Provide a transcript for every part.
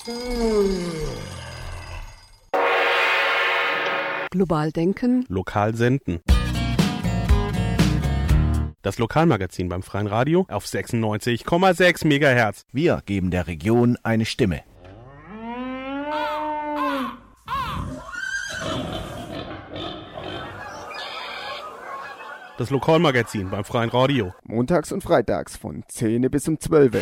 Global denken. Lokal senden. Das Lokalmagazin beim Freien Radio auf 96,6 MHz. Wir geben der Region eine Stimme. Das Lokalmagazin beim Freien Radio. Montags und freitags von 10 bis um 12.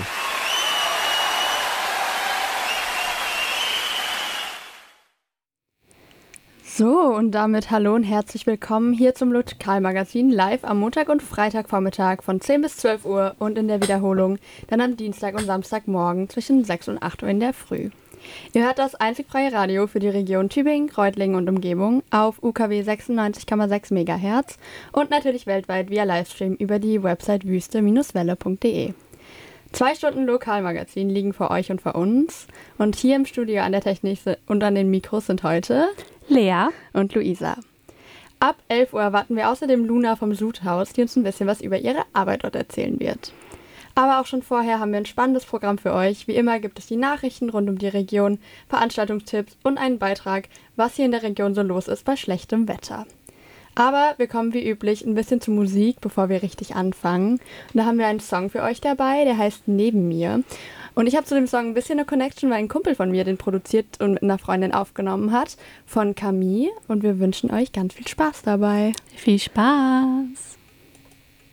So, und damit hallo und herzlich willkommen hier zum Lokalmagazin live am Montag und Freitagvormittag von 10 bis 12 Uhr und in der Wiederholung dann am Dienstag und Samstagmorgen zwischen 6 und 8 Uhr in der Früh. Ihr hört das einzig freie Radio für die Region Tübingen, Reutlingen und Umgebung auf UKW 96,6 MHz und natürlich weltweit via Livestream über die Website wüste-welle.de. 2 Stunden Lokalmagazin liegen vor euch und vor uns. Und hier im Studio an der Technik und an den Mikros sind heute Lea und Luisa. Ab 11 Uhr erwarten wir außerdem Luna vom Sudhaus, die uns ein bisschen was über ihre Arbeit dort erzählen wird. Aber auch schon vorher haben wir ein spannendes Programm für euch. Wie immer gibt es die Nachrichten rund um die Region, Veranstaltungstipps und einen Beitrag, was hier in der Region so los ist bei schlechtem Wetter. Aber wir kommen wie üblich ein bisschen zu Musik, bevor wir richtig anfangen. Und da haben wir einen Song für euch dabei, der heißt Neben mir. Und ich habe zu dem Song ein bisschen eine Connection, weil ein Kumpel von mir den produziert und mit einer Freundin aufgenommen hat, von Camille. Und wir wünschen euch ganz viel Spaß dabei. Viel Spaß!